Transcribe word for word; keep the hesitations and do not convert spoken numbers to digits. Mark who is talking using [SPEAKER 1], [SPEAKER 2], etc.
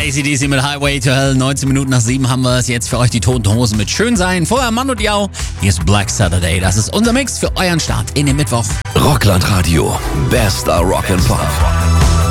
[SPEAKER 1] A C D C mit Highway to Hell. neunzehn Minuten nach sieben haben wir es jetzt für euch, die Toten Hosen mit Schön sein. Vorher Mann und Jau. Hier ist Black Saturday. Das ist unser Mix für euren Start in den Mittwoch.
[SPEAKER 2] Rockland Radio. Bester Rock and Pop.